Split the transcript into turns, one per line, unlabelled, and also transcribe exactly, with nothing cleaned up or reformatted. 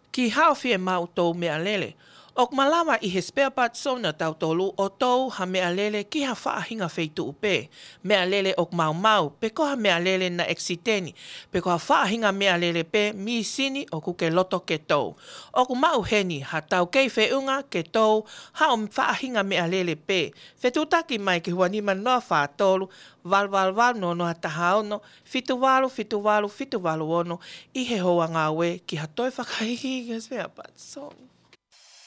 Ki hawhi e mau tau mea lele. Ok malawa I he spare parts sona tau tolu o tau ha mea lele ki ha whaahinga feitu upe. Mea lele ok mau mau, pe ko ha mea lele na eksiteni. Pe ko ha whaahinga mea lele pe mi sini o kuke loto ke tau. Ok mau heni ha tau kei whiunga ke tau ha o whaahinga mea lele pe. Whetutaki mai ki hua nima noa whaatolu, wal wal wal no noa taha ono, fitu walu, fitu walu, fitu walu ono, I he hoa ngā we ki ha toi whakahihi ke spare parts sona.